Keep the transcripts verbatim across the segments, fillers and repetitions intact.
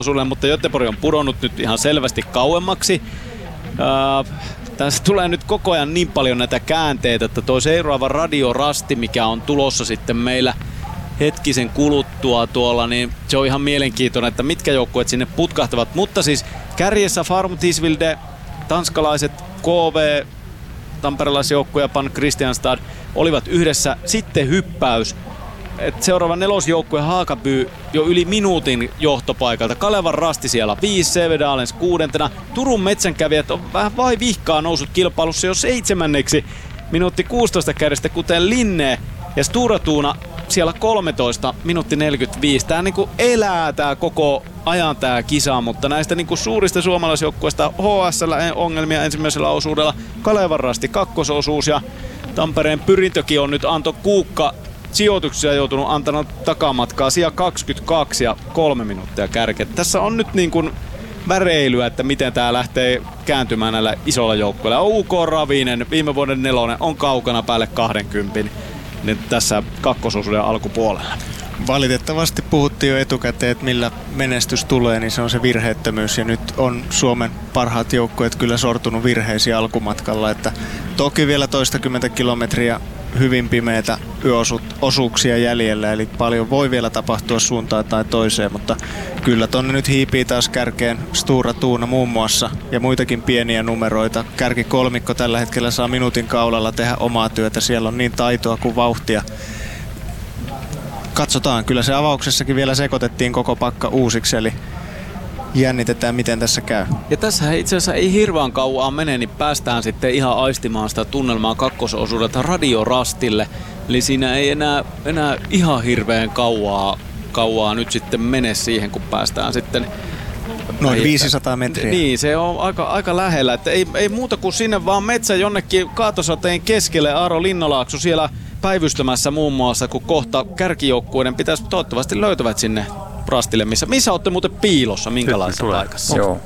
osuudelle, mutta Göteborg on pudonnut nyt ihan selvästi kauemmaksi. Äh, tässä tulee nyt koko ajan niin paljon näitä käänteitä, että tuo seuraava radiorasti, mikä on tulossa sitten meillä hetkisen kuluttua tuolla, niin se on ihan mielenkiintoinen, että mitkä joukkueet sinne putkahtavat. Mutta siis kärjessä Farm Tisvilde, tanskalaiset K V, tamperelaisjoukkue ja Pan Kristianstad olivat yhdessä. Sitten hyppäys. Et seuraava nelosjoukkue Haakaby jo yli minuutin johtopaikalta. Kalevan rasti siellä viisi, Sävedalens kuudentena. Turun metsänkävijät on vähän vai vihkaa noussut kilpailussa jo seitsemänneksi. Minuutti kuusitoista kärjestä, kuten Linne ja Stura Tuuna siellä kolmetoista, minuutti neljäkymmentäviisi. Tää niinku elää tää koko ajan tää kisa, mutta näistä niinku suurista suomalaisjoukkueista H S L ongelmia ensimmäisellä osuudella. Kalevan rasti kakkososuus ja Tampereen Pyrintökin on nyt Anto Kuukka sijoituksia joutunut antanut takamatkaa sija kaksikymmentäkaksi ja kolme minuuttia kärkeä. Tässä on nyt niin kuin väreilyä, että miten tää lähtee kääntymään näillä isolla joukkoilla. U K Ravinen, viime vuoden nelonen, on kaukana päälle kaksikymmentä niin tässä kakkososuuden alkupuolella. Valitettavasti puhuttiin jo etukäteen, että millä menestys tulee, niin se on se virheettömyys. Ja nyt on Suomen parhaat joukkueet kyllä sortunut virheisiin alkumatkalla. Että toki vielä toistakymmentä kilometriä hyvin pimeitä yöosuuksia jäljellä, eli paljon voi vielä tapahtua suuntaan tai toiseen, mutta kyllä tonne nyt hiipii taas kärkeen Stura Tuuna muun muassa ja muitakin pieniä numeroita. Kärkikolmikko tällä hetkellä saa minuutin kaulalla tehdä omaa työtä, siellä on niin taitoa kuin vauhtia. Katsotaan, kyllä se avauksessakin vielä sekoitettiin koko pakka uusiksi, eli jännitetään miten tässä käy. Ja tässä itse asiassa ei hirveän kauan mene, niin päästään sitten ihan aistimaan sitä tunnelmaa kakkososuudelta radiorastille. Eli siinä ei enää, enää ihan hirveän kauaa, kauaa nyt sitten mene siihen, kun päästään sitten noin viisisataa metriä. Niin, se on aika, aika lähellä. Että ei, ei muuta kuin sinne vaan metsä jonnekin kaatosateen keskelle. Aaro Linnalaakso siellä päivystämässä muun muassa, kun kohta kärkijoukkueiden pitäisi toivottavasti löytävät sinne rastille. Missä, missä olette muuten piilossa? Minkälaisessa paikassa? Joo.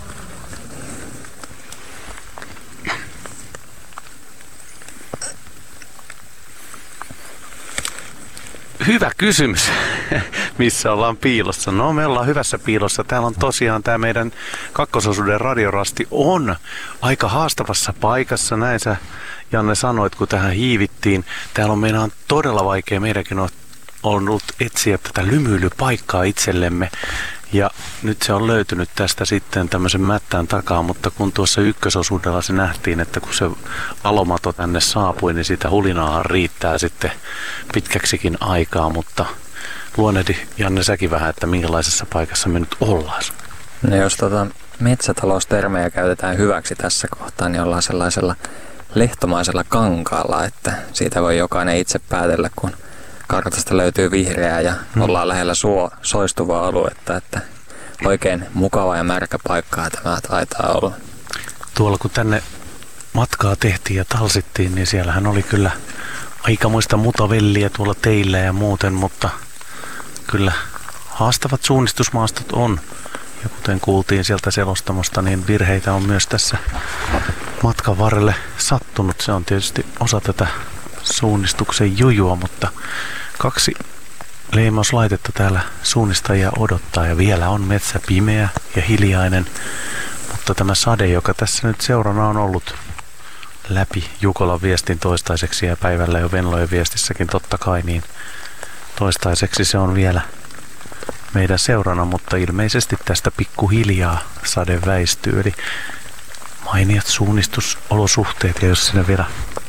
Hyvä kysymys. Missä ollaan piilossa? No, me ollaan hyvässä piilossa. Täällä on tosiaan tämä meidän kakkososuuden radiorasti on aika haastavassa paikassa. Näin sä, Janne, sanoit, kun tähän hiivittiin. Täällä on meidän on todella vaikea. Meidänkin on ollut etsiä tätä lymyilypaikkaa itsellemme. Ja nyt se on löytynyt tästä sitten tämmöisen mättään takaa, mutta kun tuossa ykkösosuudella se nähtiin, että kun se alomato tänne saapui, niin sitä hulinaahan riittää sitten pitkäksikin aikaa, mutta luonnehdi, Janne, säkin vähän, että minkälaisessa paikassa me nyt ollaan. No jos tota metsätaloustermejä käytetään hyväksi tässä kohtaa, niin ollaan sellaisella lehtomaisella kankaalla, että siitä voi jokainen itse päätellä, kun kartasta löytyy vihreää ja hmm. ollaan lähellä suo, soistuvaa aluetta, että oikein mukava ja märkä paikkaa tämä taitaa olla. Tuolla kun tänne matkaa tehtiin ja talsittiin, niin siellähän oli kyllä aikamoista mutavelliä tuolla teillä ja muuten, mutta kyllä haastavat suunnistusmaastot on. Ja kuten kuultiin sieltä selostamosta, niin virheitä on myös tässä matkan varrelle sattunut. Se on tietysti osa tätä suunnistuksen jujua, mutta kaksi leimauslaitetta täällä suunnistajia odottaa ja vielä on metsä pimeä ja hiljainen, mutta tämä sade, joka tässä nyt seurana on ollut läpi Jukolan viestin toistaiseksi ja päivällä jo Venlojen viestissäkin totta kai, niin toistaiseksi se on vielä meidän seurana, mutta ilmeisesti tästä pikkuhiljaa sade väistyy, eli mainiot suunnistusolosuhteet, ja jos sinne vielä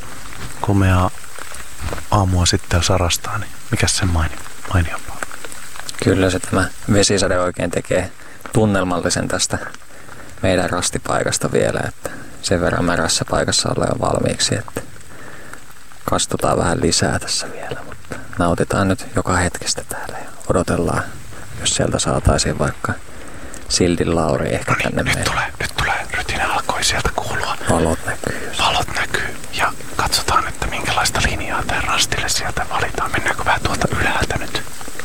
komeaa aamua sitten sarastaa, niin mikä sen maini, mainiompaa? Kyllä se tämä vesisade oikein tekee tunnelmallisen tästä meidän rastipaikasta vielä, että sen verran märässä paikassa ollaan jo valmiiksi, että kastutaan vähän lisää tässä vielä, mutta nautitaan nyt joka hetkestä täällä ja odotellaan, jos sieltä saataisiin vaikka Sildin Lauri ehkä Noniin, tänne nyt meille. tulee, nyt tulee, rytinä alkoi sieltä kuulua. Valot näkyy. Just. Valot näkyy ja katsotaan, että minkälaista linjaa tämän rastille sieltä valitaan. Mennäänkö vähän tuolta ylhäältä nyt?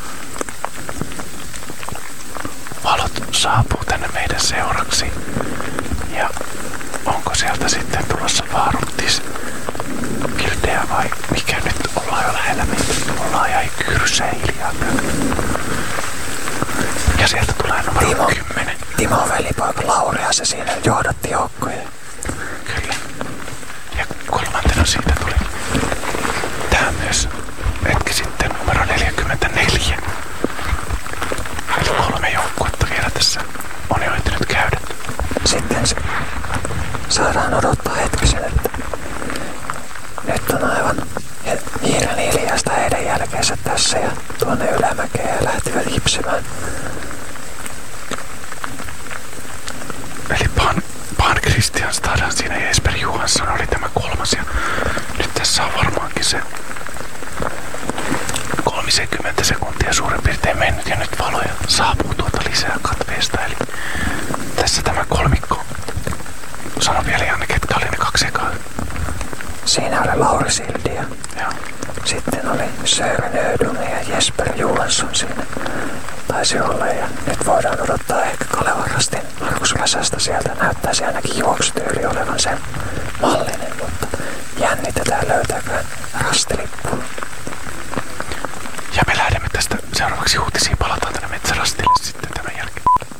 Valot saapuu tänne meidän seuraksi. Ja onko sieltä sitten tulossa Vaaruttis Kildeä vai mikä nyt ollaan jo lähellä meitä? Ollaan jäi kyrsee hiljaa. Ja sieltä tulee numero Timo, kymmenen. Timo velipoika Lauri ja se siinä johdatti joukkoja. Kyllä. Ja kolmantena siitä tuli tää myös hetki sitten numero neljäkymmentäneljä. Kolme joukkuetta vielä tässä on jo ehtinyt käydä. Sitten se saadaan odottaa hetkisen, että nyt on aivan hiiren hiljaista heidän jälkeensä tässä ja tuonne ylämäkeen ja lähtivät hipsimään. Eli Pan, Pan Christian Stadan siinä ja Jesper Johansson oli tämä kolmas ja nyt tässä on varmaankin se kolmekymmentä sekuntia suurin piirtein mennyt ja nyt valoja saapuu tuolta lisää katveesta. Eli tässä tämä kolmikko. Sano vielä Janne, ketkä oli ne kaksi ekaa. Siinä oli Lauri Sildi ja Joo. sitten oli Sören Ödun ja Jesper Johansson siinä taisi olla ja nyt voidaan odottaa ehkä Kalevan Rastin Markus Väsästä sieltä. Näyttäisi ainakin juoksutyyli olevan sen mallinen, mutta jännitetään löytääkään rastilippu. Ja me lähdemme tästä seuraavaksi uutisiin. Palataan tänne Metsärastille sitten tämän jälkeen.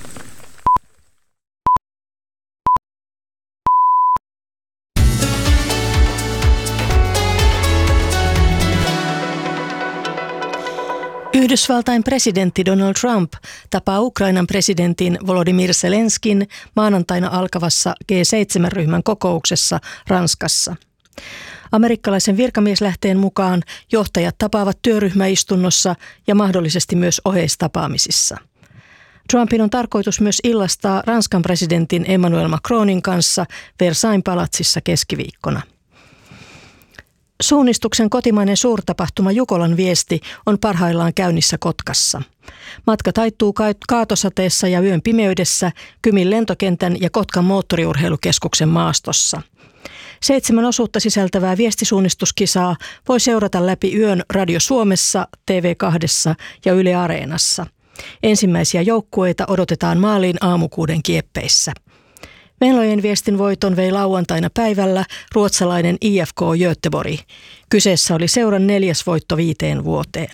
Yhdysvaltain presidentti Donald Trump tapaa Ukrainan presidentin Volodymyr Zelenskin maanantaina alkavassa G seitsemän -ryhmän kokouksessa Ranskassa. Amerikkalaisen virkamieslähteen mukaan johtajat tapaavat työryhmäistunnossa ja mahdollisesti myös oheistapaamisissa. Trumpin on tarkoitus myös illastaa Ranskan presidentin Emmanuel Macronin kanssa Versailles palatsissa keskiviikkona. Suunnistuksen kotimainen suurtapahtuma Jukolan viesti on parhaillaan käynnissä Kotkassa. Matka taittuu kaatosateessa ja yön pimeydessä Kymin lentokentän ja Kotkan moottoriurheilukeskuksen maastossa. Seitsemän osuutta sisältävää viestisuunnistuskisaa voi seurata läpi yön Radio Suomessa, T V kaksi ja Yle Areenassa. Ensimmäisiä joukkueita odotetaan maaliin aamukuuden kieppeissä. Venlojen viestin voiton vei lauantaina päivällä ruotsalainen I F K Göteborg. Kyseessä oli seuran neljäs voitto viiteen vuoteen.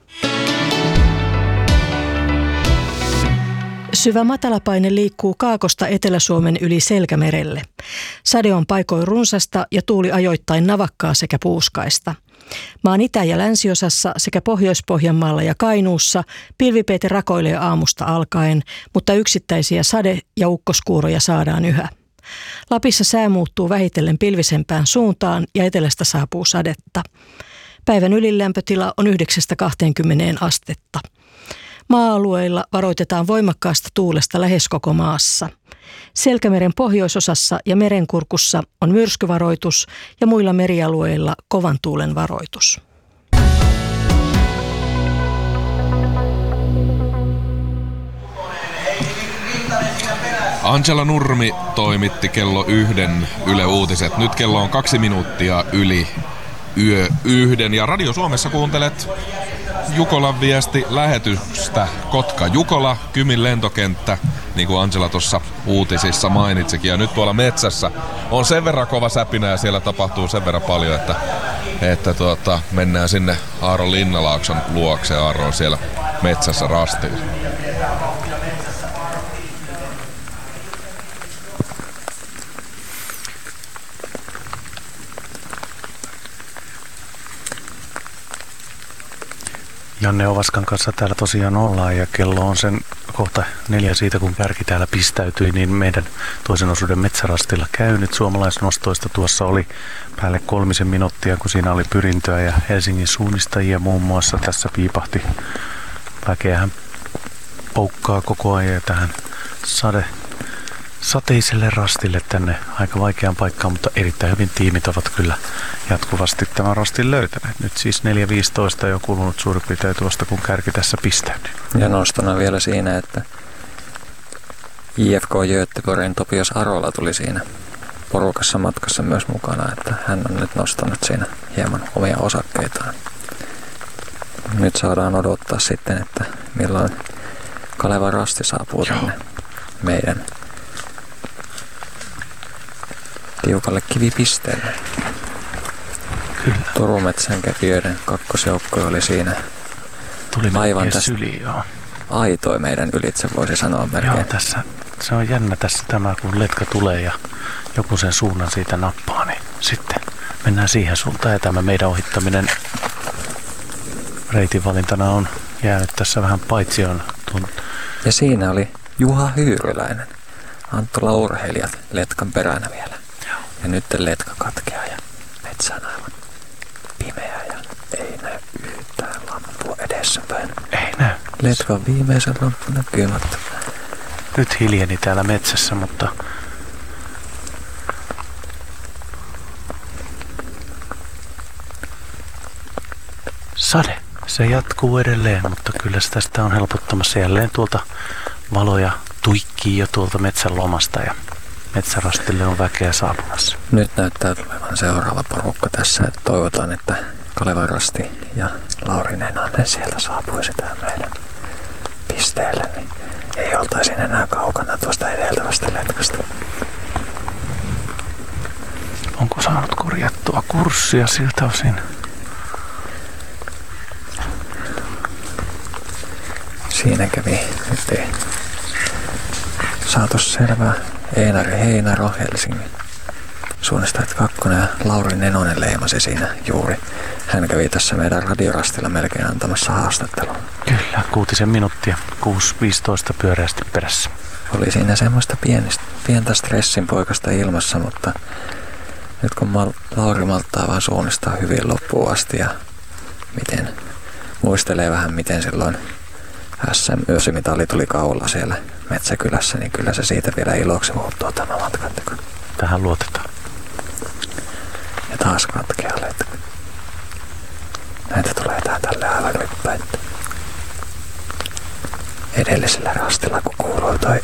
Syvä matalapaine liikkuu Kaakosta Etelä-Suomen yli Selkämerelle. Sade on paikoin runsasta ja tuuli ajoittain navakkaa sekä puuskaista. Maan itä- ja länsiosassa sekä Pohjois-Pohjanmaalla ja Kainuussa pilvipeite rakoilee aamusta alkaen, mutta yksittäisiä sade- ja ukkoskuuroja saadaan yhä. Lapissa sää muuttuu vähitellen pilvisempään suuntaan ja etelästä saapuu sadetta. Päivän ylilämpötila on yhdeksästä kahteenkymmeneen astetta. Maa-alueilla varoitetaan voimakkaasta tuulesta lähes koko maassa. Selkämeren pohjoisosassa ja merenkurkussa on myrskyvaroitus ja muilla merialueilla kovan tuulen varoitus. Angela Nurmi toimitti kello yhden Yle Uutiset. Nyt kello on kaksi minuuttia yli yö yhden ja Radio Suomessa kuuntelet Jukolan viesti lähetystä. Kotka Jukola, Kymin lentokenttä, niin kuin Angela tuossa uutisissa mainitsikin. Ja nyt tuolla metsässä on sen verran kova säpinä ja siellä tapahtuu sen verran paljon, että, että tuota, mennään sinne Aaro Linnalaakson luokse. Aaro on siellä metsässä rastilla. Janne Ovaskan kanssa täällä tosiaan ollaan ja kello on sen kohta neljä siitä, kun kärki täällä pistäytyi, niin meidän toisen osuuden Metsärastilla käynyt suomalaisnostoista tuossa oli päälle kolmisen minuuttia, kun siinä oli pyrintöä ja Helsingin suunnistajia muun muassa. Tässä piipahti väkeähän poukkaa koko ajan ja tähän sade, sateiselle rastille tänne aika vaikeaan paikkaan, mutta erittäin hyvin tiimit ovat kyllä jatkuvasti tämän rastin löytäneet. Nyt siis neljä viisitoista jo kulunut suurin piirtein tuosta, kun kärki tässä pistäytyy. Ja nostona vielä siinä, että I F K Göteborgin Topias Arola tuli siinä porukassa matkassa myös mukana, että hän on nyt nostanut siinä hieman omia osakkeitaan. Nyt saadaan odottaa sitten, että milloin Kalevan Rasti saapuu tänne meidän tiukalle kivipisteelle. Kyllä. Turun metsän kävijöiden kakkosjoukko oli siinä Tuli aivan tästä, syli, joo. aitoi meidän ylitse, voisi sanoa melkein. Joo, tässä, se on jännä tässä tämä, kun letka tulee ja joku sen suunnan siitä nappaa, niin sitten mennään siihen suuntaan ja tämä meidän ohittaminen reitin valintana on jäänyt tässä vähän paitsioon. Ja siinä oli Juha Hyyryläinen. Anttola urheilijat letkan peränä vielä. Joo. Ja nyt letka katkeaa ja metsä on aivan pimeä ja ei näy yhtään lampua edessäpäin. Ei näy. Letkan viimeisen lamppu näkymättä. Nyt hiljeni täällä metsässä, mutta sade. Se jatkuu edelleen, mutta kyllä se tästä on helpottamassa jälleen tuolta valoja tuikkii jo tuolta metsän lomasta ja metsärastille on väkeä saapumassa. Nyt näyttää tulevan seuraava porukka tässä, että toivotaan, että Kalevan Rasti ja Lauri Nenonen sieltä saapuisi tähän meidän pisteelle, niin ei oltaisi enää kaukana tuosta edeltävästä letkasta. Onko saanut korjattua kurssia siltä osin? Siinä kävi nyt ei saatu selvää. Einari Heinaro Helsingin suunnistajat kakkonen ja Lauri Nenonen leimasi siinä juuri. Hän kävi tässä meidän radiorastilla melkein antamassa haastattelua. Kyllä, kuutisen minuuttia, kuusi viisitoista pyöreästi perässä. Oli siinä semmoista pienistä, pientä stressin poikasta ilmassa, mutta nyt kun Mal- Lauri malttaa vaan suunnistaa hyvin loppuun asti ja miten, muistelee vähän miten silloin S M-yösimitali tuli kaula siellä Metsäkylässä, niin kyllä se siitä vielä iloksi muuttuu tämä matkanteko. Tähän luotetaan. Ja taas katkeaa letka. Näitä tulee tää tälle aivan ryppäin. Edellisellä rastilla, kun kuului toi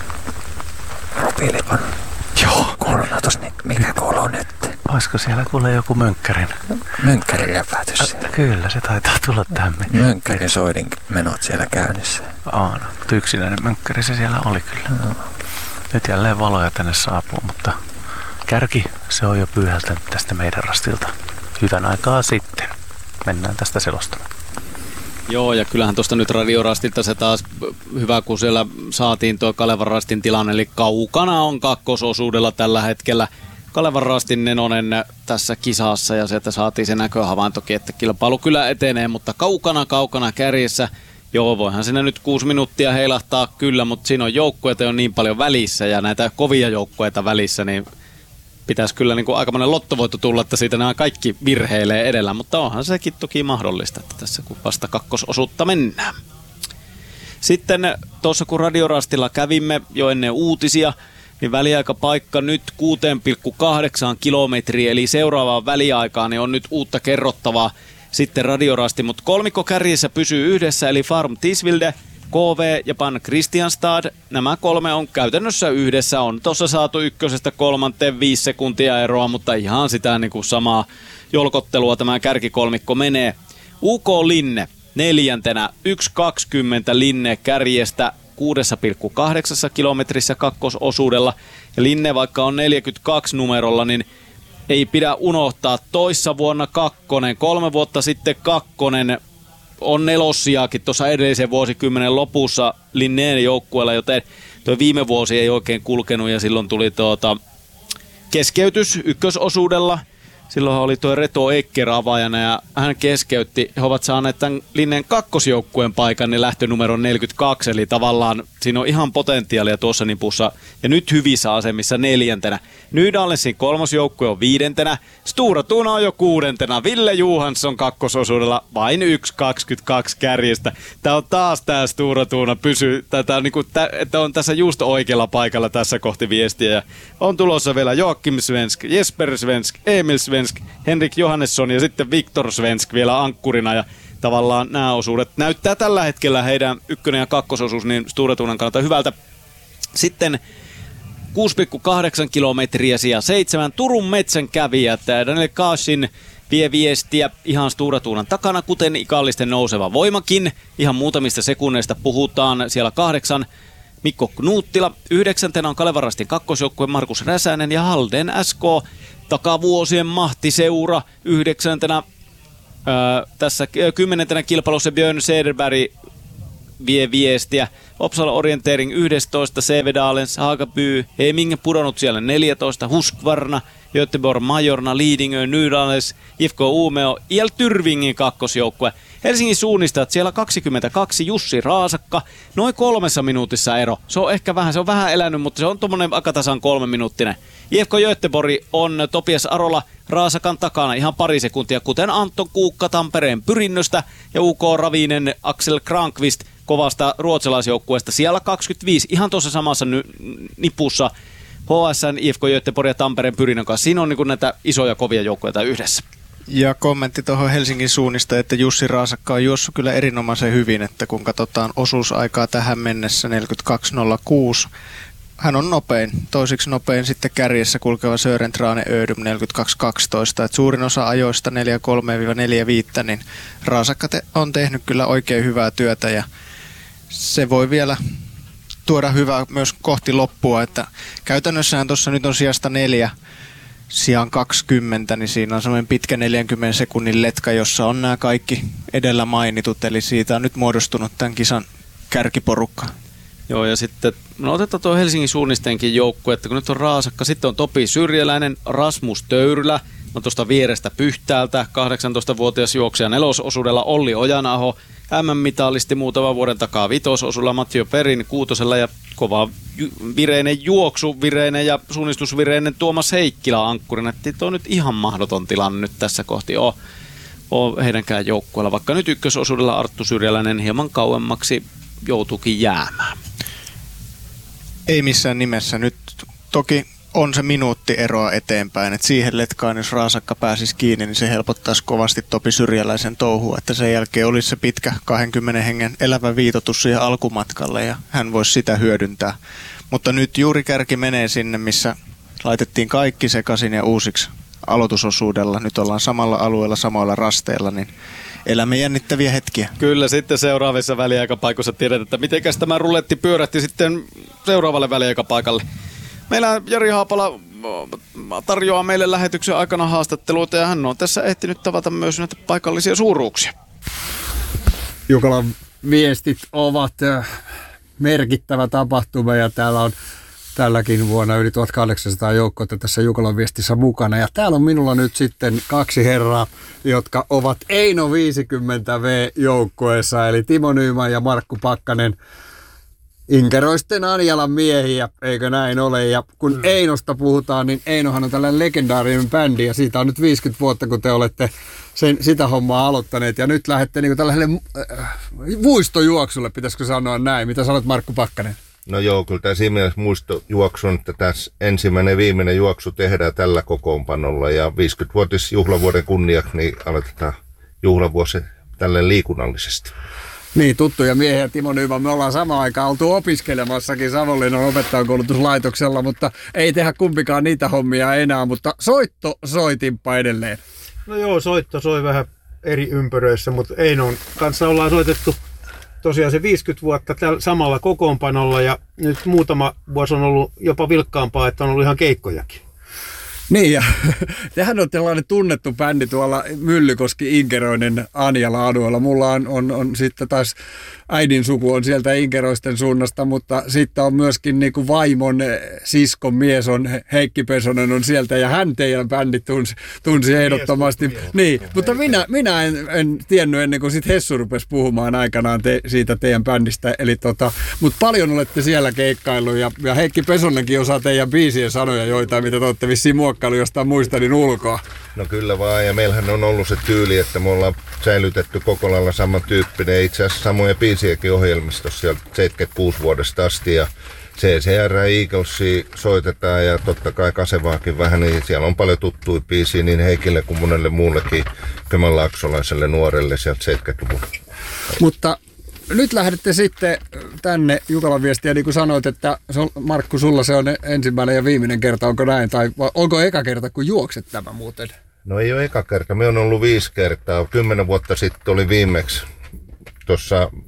Ropilipon Joo, kuulunatus, niin mikä kuuluu nyt? olisiko siellä kuule joku mönkkärin? Mönkkärin räpätys siellä. Kyllä, se taitaa tulla tähän. Mönkkärin soidin menot siellä käynnissä. Aa, no, yksinäinen mönkkäri se siellä oli kyllä. No. Nyt jälleen valoja tänne saapuu, mutta kärki se on jo pyyhältänyt tästä meidän rastilta hyvän aikaa sitten. Mennään tästä selostamaan. Joo, ja kyllähän tuosta nyt radiorastilta se taas hyvä, kun siellä saatiin tuo Kalevan Rastin tilanne, eli kaukana on kakkososuudella tällä hetkellä Kalevan Rastin Nenonen tässä kisassa, ja sieltä saatiin se näköhavaintokin, että kilpailu kyllä etenee, mutta kaukana kaukana kärjessä. Joo, voihan siinä nyt kuusi minuuttia heilahtaa kyllä, mutta siinä on joukkueita on niin paljon välissä ja näitä kovia joukkueita välissä, niin pitäisi kyllä niin kuin aikamoinen lottovoitto tulla, että siitä nämä kaikki virheilee edellä, mutta onhan sekin toki mahdollista, että tässä kun vasta kakkososuutta mennään. Sitten tuossa kun radiorastilla kävimme jo ennen uutisia, niin väliaikapaikka nyt kuusi pilkku kahdeksan kilometriä, eli seuraavaan väliaikaan niin on nyt uutta kerrottavaa sitten radiorasti, mutta kolmikko kärjessä pysyy yhdessä, eli Farm Tisvilde, K V ja Pan Kristianstad. Nämä kolme on käytännössä yhdessä. On tuossa saatu ykkösestä kolmanteen viisi sekuntia eroa, mutta ihan sitä niin kuin samaa jolkottelua tämä kärkikolmikko menee. U K Linne neljäntenä, yksi kaksikymmentä Linne kärjestä kuusi pilkku kahdeksan kilometrissä kakkososuudella. Ja Linne, vaikka on neljäkymmentäkaksi numerolla, niin ei pidä unohtaa toissa vuonna kakkonen, kolme vuotta sitten kakkonen, on nelossiakin tuossa edellisen vuosikymmenen lopussa Linneen joukkueella, joten tuo viime vuosi ei oikein kulkenut ja silloin tuli tuota keskeytys ykkösosuudella. Silloin oli tuo Reto Ekker avaajana ja hän keskeytti. He ovat saaneet tämän Linneen kakkosjoukkueen paikan, niin lähtönumero neljäkymmentäkaksi, eli tavallaan siinä on ihan potentiaalia tuossa nipussa. Ja nyt hyvissä asemissa neljäntenä. Nydallensin kolmosjoukkue on viidentenä. Stora Tuna on jo kuudentena. Ville Johansson kakkososuudella vain yksi kaksikymmentäkaksi kärjestä. Tämä on taas tämä Stora Tuna pysyy, tätä on, niinku, tä, että on tässä just oikealla paikalla tässä kohti viestiä. Ja on tulossa vielä Joakim Svensk, Jesper Svensk, Emil Svensk, Henrik Johannesson ja sitten Viktor Svensk vielä ankkurina ja tavallaan nämä osuudet näyttää tällä hetkellä heidän ykkönen ja kakkososuus niin Stora Tunan kannalta hyvältä. Sitten kuusi pilkku kahdeksan kilometriä sija seitsemän Turun metsän kävijät. Daniel Kaasin vie viestiä ihan Stora Tunan takana, kuten ikallisten nouseva voimakin. Ihan muutamista sekunneista puhutaan siellä kahdeksan. Mikko Knuuttila. Yhdeksäntenä on Kalevan Rastin kakkosjoukkue Markus Räsänen ja Halden S K. Takavuosien mahtiseura yhdeksäntenä. Öö, tässä kymmenentenä kilpailussa Björn Sederberg vie viestiä. Uppsala Orientering yksitoista, Sävedalens, Hagaby, Heminge pudonnut siellä neljätoista, Husqvarna, Göteborg Majorna, Lidingö, Nydales, I F K Umeå, I L Tyrvingin kakkosjoukkue. Helsingin suunnistajat siellä kaksikymmentäkaksi, Jussi Raasakka, noin kolmessa minuutissa ero. Se on ehkä vähän, se on vähän elänyt, mutta se on tommonen aika tasan kolme minuuttinen. I F K Göteborg on Topias Arola Raasakan takana ihan pari sekuntia, kuten Anton Kuukka Tampereen Pyrinnöstä ja U K Ravinen Axel Krankvist kovasta ruotsalaisjoukkueesta siellä kaksikymmentäviisi, ihan tuossa samassa ny- nipussa H S N, I F K Göteborg ja Tampereen Pyrinnön kanssa. Siinä on niin kuin näitä isoja kovia joukkueita yhdessä. Ja kommentti tuohon Helsingin suunnista, että Jussi Raasakka on juossut kyllä erinomaisen hyvin, että kun katsotaan osuusaikaa tähän mennessä neljäkymmentäkaksi nolla kuusi, hän on nopein, toisiksi nopein sitten kärjessä kulkeva Sören Trane Ödum neljäkymmentäkaksi kaksitoista, että suurin osa ajoista neljä kolme neljä viisi, niin Raasakka te- on tehnyt kyllä oikein hyvää työtä ja se voi vielä tuoda hyvää myös kohti loppua, että käytännössähän tuossa nyt on sijasta neljä sijaan kaksikymmentä, niin siinä on semmoinen pitkä neljänkymmenen sekunnin letka, jossa on nämä kaikki edellä mainitut, eli siitä on nyt muodostunut tämän kisan kärkiporukka. Joo, ja sitten no otetaan tuo Helsingin suunnistenkin joukkue, että kun nyt on Raasakka, sitten on Topi Syrjäläinen, Rasmus Töyrylä, no tuosta vierestä Pyhtäältä, kahdeksantoistavuotias juoksija nelososuudella Olli Ojanaho, M M-mitalisti muutaman vuoden takaa vitososuudella Matteo Perin kuutosella ja kova vireinen juoksu, vireinen ja suunnistusvireinen Tuomas Heikkilä ankkurina. Että on nyt ihan mahdoton tilanne nyt tässä kohti on, on heidänkään joukkueella, vaikka nyt ykkösosuudella Arttu Syrjäläinen hieman kauemmaksi joutuukin jäämään. Ei missään nimessä. Nyt toki on se minuutti eroa eteenpäin, että siihen letkaan, jos Raasakka pääsisi kiinni, niin se helpottaisi kovasti Topi Syrjäläisen touhua, että sen jälkeen olisi se pitkä kahdenkymmenen hengen elävä viitotus siihen alkumatkalle ja hän voisi sitä hyödyntää. Mutta nyt juuri kärki menee sinne, missä laitettiin kaikki sekaisin ja uusiksi aloitusosuudella. Nyt ollaan samalla alueella, samoilla rasteilla, niin elämme jännittäviä hetkiä. Kyllä, sitten seuraavissa väliaikapaikoissa tiedetään, että mitenkäs tämä ruletti pyörähti sitten seuraavalle väliaikapaikalle. Meillä Jari Haapala tarjoaa meille lähetyksen aikana haastatteluita ja hän on tässä ehtinyt tavata myös näitä paikallisia suuruuksia. Jukolan viestit ovat merkittävä tapahtuma ja täällä on tälläkin vuonna yli tuhatkahdeksansataa joukkoa tässä Jukolan viestissä mukana. Ja täällä on minulla nyt sitten kaksi herraa, jotka ovat Eino viisikymmentä V-joukkueessa, eli Timo Nyman ja Markku Pakkanen. Inkeroisten Anjalan miehiä, eikö näin ole? Ja kun Einosta puhutaan, niin Einohan on tällainen legendaarinen bändi ja siitä on nyt viisikymmentä vuotta, kun te olette sen, sitä hommaa aloittaneet. Ja nyt lähdette niin tällaiselle äh, muistojuoksulle, pitäisikö sanoa näin. Mitä sanot Markku Pakkanen? No joo, kyllä tämä siinä mielessä muistojuoksu on, että tässä ensimmäinen ja viimeinen juoksu tehdään tällä kokoonpanolla. Ja viisikymmenvuotis juhlavuoden kunniaksi niin aloitetaan juhlavuosi tälleen liikunnallisesti. Niin, tuttuja miehiä Timo Nyman. Me ollaan samaan aikaan oltu opiskelemassakin Savonlinnan opettajankoulutuslaitoksella, mutta ei tehdä kumpikaan niitä hommia enää, mutta soitto soitimpa edelleen. No joo, soitto soi vähän eri ympyröissä, mutta Einon kanssa ollaan soitettu tosiaan se viisikymmentä vuotta tällä samalla kokoonpanolla ja nyt muutama vuosi on ollut jopa vilkkaampaa, että on ollut ihan keikkojakin. Niin ja tehän on tällainen tunnettu bändi tuolla Myllykoski Inkeroinen Anjala-alueella. Mulla on, on, on sitten taas äidin suku on sieltä Inkeroisten suunnasta, mutta sitten on myöskin niin kuin vaimon siskon mies on Heikki Pesonen on sieltä ja hän teidän bändi tunsi, tunsi ehdottomasti. Mies, niin, mies, mutta minä, minä en, en tiennyt ennen kuin sit Hessu rupesi puhumaan aikanaan te, siitä teidän bändistä. Eli tota, mutta paljon olette siellä keikkaillut ja, ja Heikki Pesonenkin osaa teidän biisien sanoja joitain, mitä te olette vissiin muokkailu jostain muista niin ulkoa. No kyllä vaan, ja meillähän on ollut se tyyli, että me ollaan säilytetty koko lailla samantyyppinen, itse asiassa samoja biisiäkin ohjelmistossa sieltä seitsemänkymmentäkuusi vuodesta asti, ja C C R Eaglesia soitetaan, ja totta kai Kasevaakin vähän, niin siellä on paljon tuttuja biisiä niin Heikille kuin monelle muullekin kymenlaaksolaiselle nuorelle sieltä seitsemänkymmentäluvun. Mutta nyt lähdette sitten tänne Jukolan viestiä, niin kuin sanoit, että Markku, sulla se on ensimmäinen ja viimeinen kerta, onko näin? Tai onko eka kerta, kun juokset tämä muuten? No ei ole eka kerta, me on ollut viisi kertaa. Kymmenen vuotta sitten oli viimeksi tuossa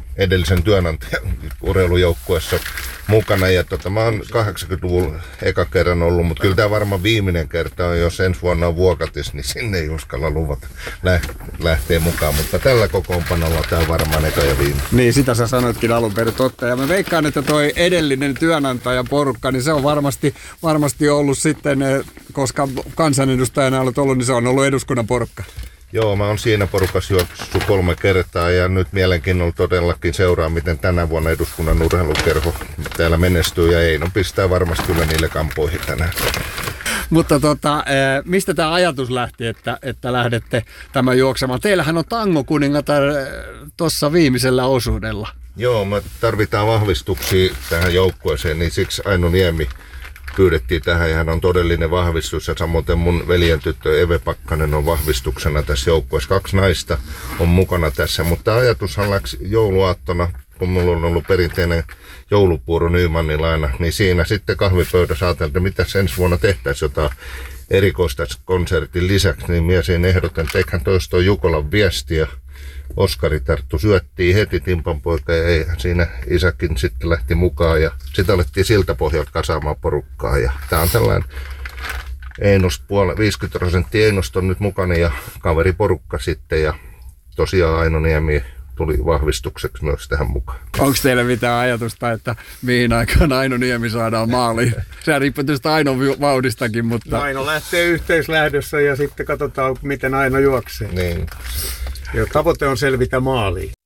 edellisen työnantajan urheilujoukkueessa mukana. Ja tota, mä oon kahdeksankymmentäluvun eka kerran ollut, mutta kyllä tämä varmaan viimeinen kerta on, jos ensi vuonna on Vuokatis, niin sinne ei uskalla luvata lähteä mukaan. Mutta tällä kokoonpanolla tämä on varmaan eka ja viimeinen. Niin, sitä sä sanoitkin alun perin, totta. Ja mä veikkaan, että toi edellinen työnantajan porukka, niin se on varmasti, varmasti ollut sitten, koska kansanedustajana olet ollut, niin se on ollut eduskunnan porukka. Joo, mä oon siinä porukassa juossut kolme kertaa ja nyt mielenkiinnolla todellakin seuraa, miten tänä vuonna eduskunnan urheilukerho täällä menestyy ja Eino pistää varmasti kyllä niille kampoihin tänään. Mutta tota, mistä tämä ajatus lähti, että, että lähdette tämän juoksemaan? Teillähän on tangokuningatar tuossa viimeisellä osuudella. Joo, me tarvitaan vahvistuksia tähän joukkueeseen, niin siksi Aino Niemi pyydettiin tähän ja hän on todellinen vahvistus ja samoin mun veljen tyttö Eve Pakkanen on vahvistuksena tässä joukkueessa. Kaksi naista on mukana tässä, mutta ajatushan läksi jouluaattona, kun mulla on ollut perinteinen joulupuuro Nymannilla aina, niin siinä sitten kahvipöydässä ajateltiin, että mitäs ensi vuonna tehtäisiin jotain erikoista konsertin lisäksi, niin minä siinä ehdotan, että eiköhän toista Jukolan viestiä. Oskari tarttu syöttiin heti timpanpoika ja ei, siinä isäkin sitten lähti mukaan ja sitten alettiin siltä pohjalta kasaamaan porukkaa ja tää on tällainen Einost puolella, viisikymmentä prosenttia Einost on nyt mukana ja kaveriporukka sitten ja tosiaan Aino Niemi tuli vahvistukseksi myös tähän mukaan. Onko teillä mitään ajatusta, että mihin aikaan Aino Niemi saadaan maaliin? Se riippuu tietysti Ainon vauhdistakin, mutta... Aino lähtee yhteislähdössä ja sitten katsotaan, miten Aino juoksee. Niin. Ja tavoite on selvitä maaliin.